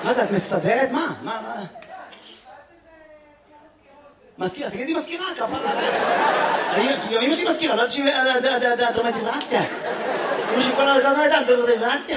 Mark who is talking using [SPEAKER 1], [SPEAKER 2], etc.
[SPEAKER 1] מה זה, את מסדרת? מה? מזכירה, תגידי מזכירה, כפרה עלייך. אמא שלי מזכירה, לא יודעת שהיא דרמטיזציה. אמא שלי כל הדרמטיזציה.